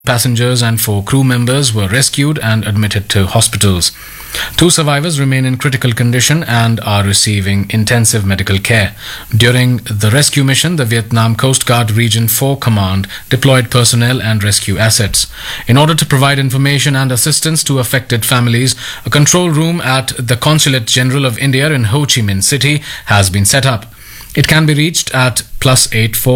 Passengers and 4 crew members were rescued and admitted to hospitals. 2 survivors remain in critical condition and are receiving intensive medical care. During the rescue mission, the Vietnam Coast Guard Region 4 Command deployed personnel and rescue assets. In order to provide information and assistance to affected families, a control room at the Consulate General of India in Ho Chi Minh City has been set up. It can be reached at +84